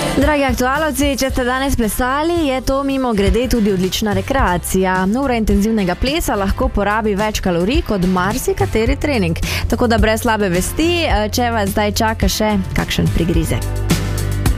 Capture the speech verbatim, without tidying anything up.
Dragi aktualovci, če ste danes plesali, je to mimo grede tudi odlična rekreacija. Ura intenzivnega plesa lahko porabi več kalorij kot marsikateri trening. Tako da brez slabe vesti, če vas zdaj čaka še kakšen prigrizek.